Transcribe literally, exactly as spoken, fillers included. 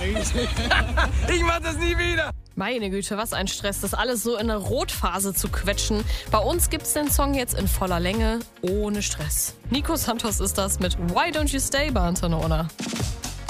Ich mach das nie wieder. Meine Güte, was ein Stress, das alles so in eine Rotphase zu quetschen. Bei uns gibt's den Song jetzt in voller Länge, ohne Stress. Nico Santos ist das mit Why Don't You Stay bei Antenne Unna.